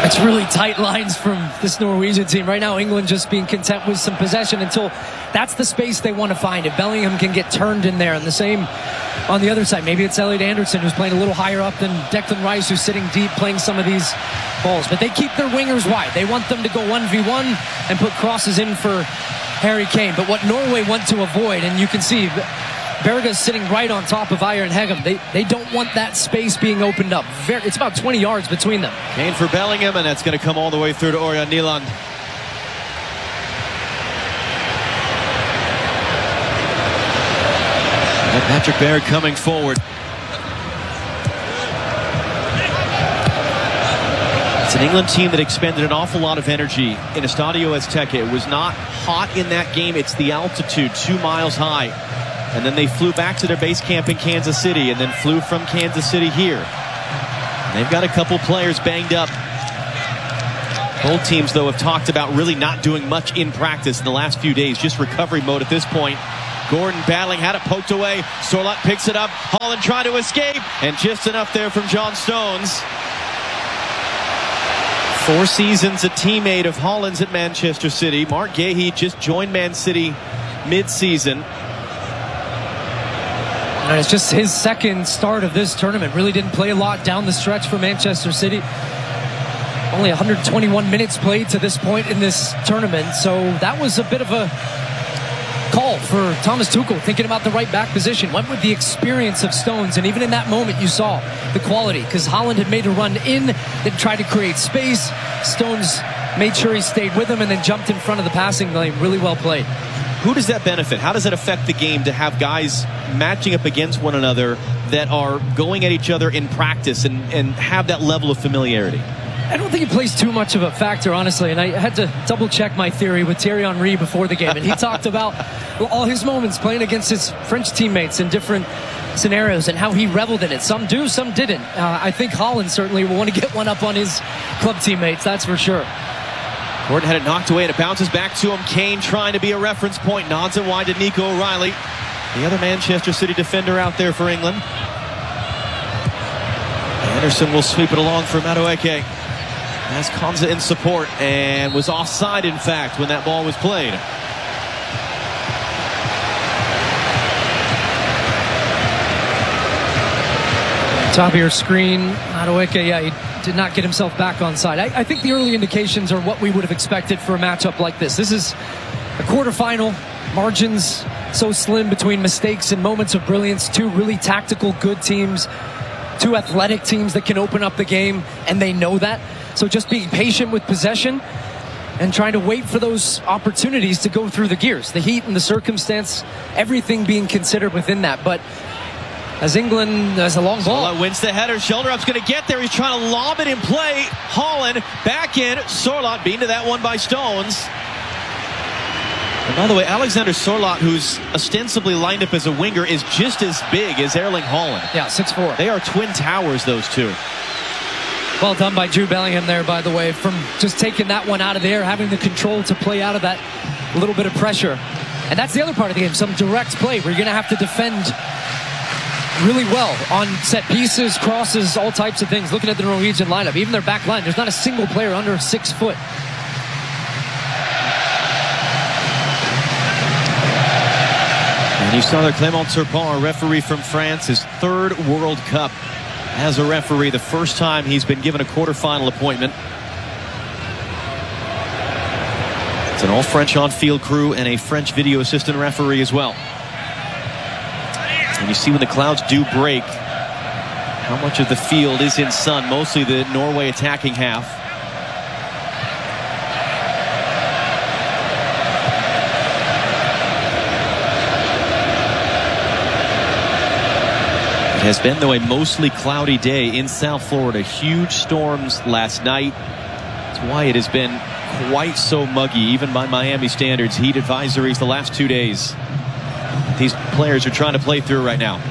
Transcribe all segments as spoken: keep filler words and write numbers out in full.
It's really tight lines from this Norwegian team. Right now, England just being content with some possession until that's the space they want to find. If Bellingham can get turned in there, and the same on the other side. Maybe it's Elliot Anderson who's playing a little higher up than Declan Rice, who's sitting deep playing some of these balls. But they keep their wingers wide. They want them to go one v one and put crosses in for Harry Kane. But what Norway want to avoid, and you can see Berge's sitting right on top of Iron Hegem. They they don't want that space being opened up. Very, it's about twenty yards between them. Kane for Bellingham, and that's going to come all the way through to Ørjan Nyland. And Patrick Berg coming forward. It's an England team that expended an awful lot of energy in Estadio Azteca. It was not hot in that game. It's the altitude, two miles high. And then they flew back to their base camp in Kansas City and then flew from Kansas City here. And they've got a couple players banged up. Both teams, though, have talked about really not doing much in practice in the last few days. Just recovery mode at this point. Gordon battling, had it poked away. Sorloth picks it up. Haaland trying to escape. And just enough there from John Stones. Four seasons a teammate of Haaland's at Manchester City. Mark Gahey just joined Man City mid-season. And it's just his second start of this tournament. Really didn't play a lot down the stretch for Manchester City. Only one hundred twenty-one minutes played to this point in this tournament. So that was a bit of a call for Thomas Tuchel, thinking about the right back position. Went with the experience of Stones, and even in that moment you saw the quality, because Haaland had made a run in, then tried to create space. Stones made sure he stayed with him and then jumped in front of the passing lane. Really well played. Who does that benefit? How does it affect the game to have guys matching up against one another that are going at each other in practice and, and have that level of familiarity? I don't think it plays too much of a factor, honestly, and I had to double check my theory with Thierry Henry before the game, and he talked about all his moments playing against his French teammates in different scenarios and how he reveled in it. Some do, some didn't. Uh, I think Haaland certainly will want to get one up on his club teammates, that's for sure. Gordon had it knocked away and it bounces back to him. Kane trying to be a reference point, nods it wide to Nico O'Reilly, the other Manchester City defender out there for England. Anderson will sweep it along for Madueke. Has Konsa in support and was offside, in fact, when that ball was played. Top of your screen, Madueke, yeah, he did not get himself back on side. I, I think the early indications are what we would have expected for a matchup like this. This is a quarterfinal. Margins so slim between mistakes and moments of brilliance. Two really tactical, good teams. Two athletic teams that can open up the game, and they know that. So just being patient with possession and trying to wait for those opportunities to go through the gears. The heat and the circumstance, everything being considered within that. But as England has a long ball. Sorloth wins the header. Shoulder up's going to get there. He's trying to lob it in play. Haaland back in. Sorloth beaten to that one by Stones. And by the way, Alexander Sorloth, who's ostensibly lined up as a winger, is just as big as Erling Haaland. Yeah, six foot four. They are twin towers, those two. Well done by Jude Bellingham there, by the way, from just taking that one out of the air, having the control to play out of that little bit of pressure. And that's the other part of the game, some direct play where you're going to have to defend really well on set pieces, crosses, all types of things. Looking at the Norwegian lineup, even their back line, there's not a single player under six foot. And you saw there Clément Turpin, a referee from France, his third World Cup as a referee, the first time he's been given a quarterfinal appointment. It's an all-French on-field crew and a French video assistant referee as well. And you see when the clouds do break, how much of the field is in sun, mostly the Norway attacking half. It has been, though, a mostly cloudy day in South Florida. Huge storms last night. That's why it has been quite so muggy, even by Miami standards. Heat advisories the last two days. These players are trying to play through right now.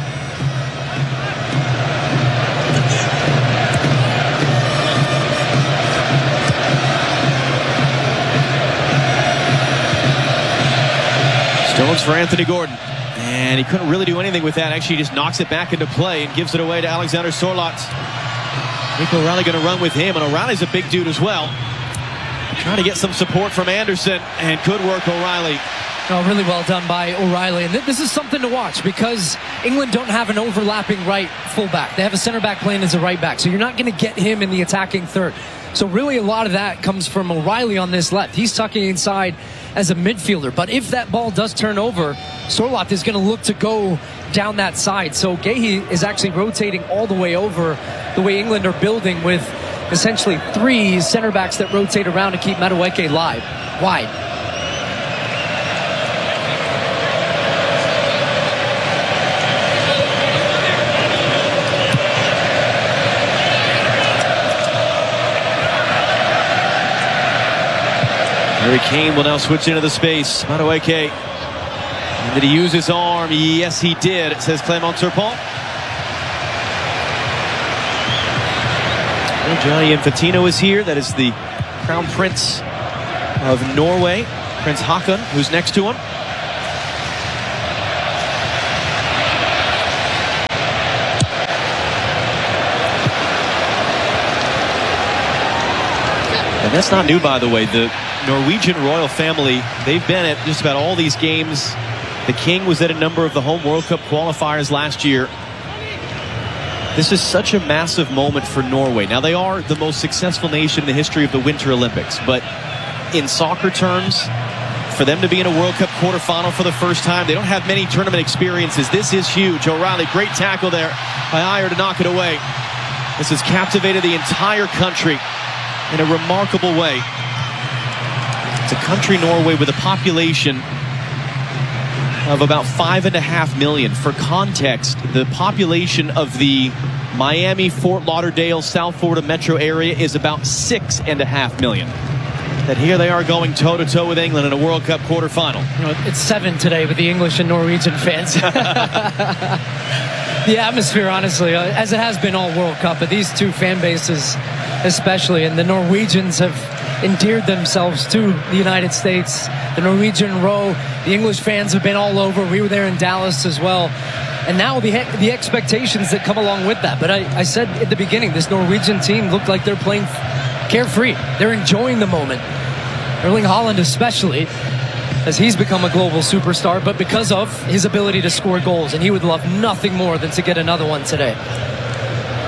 Stones for Anthony Gordon. And he couldn't really do anything with that. Actually, he just knocks it back into play and gives it away to Alexander Sorloth. Nico O'Reilly going to run with him, and O'Reilly's a big dude as well. Trying to get some support from Anderson, and good work, O'Reilly. Oh, really well done by O'Reilly. And th this is something to watch because England don't have an overlapping right fullback. They have a center back playing as a right back. So you're not going to get him in the attacking third. So really a lot of that comes from O'Reilly on this left. He's tucking inside as a midfielder. But if that ball does turn over, Sorloth is going to look to go down that side. So Guéhi is actually rotating all the way over the way England are building with essentially three center backs that rotate around to keep Madueke live, wide. Harry Kane will now switch into the space. Madueke. And did he use his arm? Yes, he did, it says Clement Turpin. Gianni Infantino is here. That is the Crown Prince of Norway, Prince Haakon, who's next to him. And that's not new, by the way. The Norwegian royal family, they've been at just about all these games. The king was at a number of the home World Cup qualifiers last year. This is such a massive moment for Norway. Now, they are the most successful nation in the history of the Winter Olympics, but in soccer terms, for them to be in a World Cup quarterfinal for the first time, they don't have many tournament experiences. This is huge. O'Reilly, great tackle there by Ajer to knock it away. This has captivated the entire country in a remarkable way. It's a country, Norway, with a population of about five and a half million. For context, the population of the Miami, Fort Lauderdale, South Florida metro area is about six and a half million. That here they are going toe to toe with England in a World Cup quarterfinal. You know, it's seven today with the English and Norwegian fans. The atmosphere, honestly, uh, as it has been all World Cup, but these two fan bases especially, and the Norwegians have endeared themselves to the United States. The Norwegian row, the English fans have been all over. We were there in Dallas as well. And now the the expectations that come along with that. But I, I said at the beginning, this Norwegian team looked like they're playing carefree. They're enjoying the moment. Erling Haaland especially, as he's become a global superstar, but because of his ability to score goals. And he would love nothing more than to get another one today.